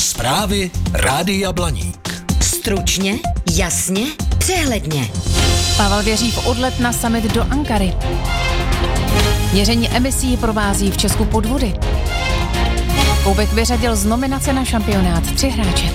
Zprávy Rádia Blaník. Stručně, jasně, přehledně. Pavel věří v odlet na summit do Ankary. Měření emisí provází v Česku podvody. Koubek vyřadil z nominace na šampionát 3 hráče.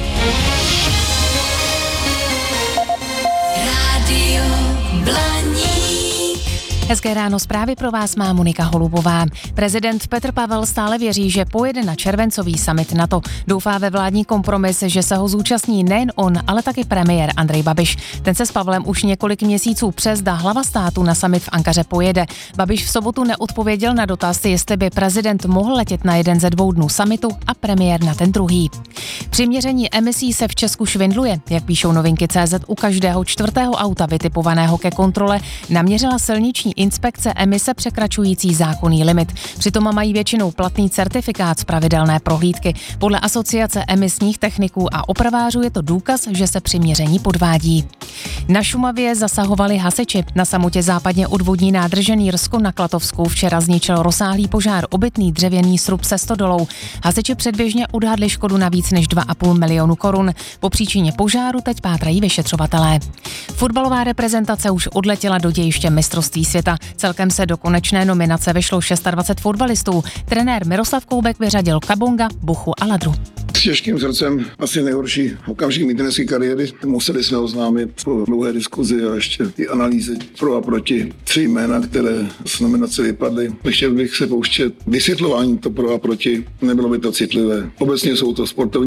Rádio Blaník. Hezké ráno, zprávy pro vás má Monika Holubová. Prezident Petr Pavel stále věří, že pojede na červencový summit NATO. Doufá ve vládní kompromis, že se ho zúčastní nejen on, ale taky premiér Andrej Babiš. Ten se s Pavlem už několik měsíců zda hlava státu na summit v Ankaře pojede. Babiš v sobotu neodpověděl na dotaz, jestli by prezident mohl letět na jeden ze 2 dnů summitu a premiér na ten druhý. Při měření emisí se v Česku švindluje. Jak píšou Novinky.cz, u každého 4. auta vytipovaného ke kontrole naměřila silniční inspekce emise překračující zákonný limit. Přitom mají většinou platný certifikát z pravidelné prohlídky. Podle Asociace emisních techniků a opravářů je to důkaz, že se při měření podvádí. Na Šumavě zasahovali hasiči. Na samotě západně od vodní nádrže Nýrsko na Klatovsku včera zničil rozsáhlý požár obytný dřevěný srub se stodolou. Hasiči předběžně odhadli škodu na víc než 2,5 milionu korun. Po příčině požáru teď pátrají vyšetřovatelé. Fotbalová reprezentace už odletěla do dějiště mistrovství světa. Celkem se do konečné nominace vešlo 26 fotbalistů. Trenér Miroslav Koubek vyřadil Kabonga, Buchu a Ladru. S těžkým srdcem asi nejhorší okamžik mý trenerské kariéry. Museli jsme oznámit po dlouhé diskuzi a ještě ty analýzy pro a proti 3 jména, které z nominace vypadly. Nechtěl bych se pouštět vysvětlování to pro a proti, nebylo by to citlivé. Obecně jsou to sportovní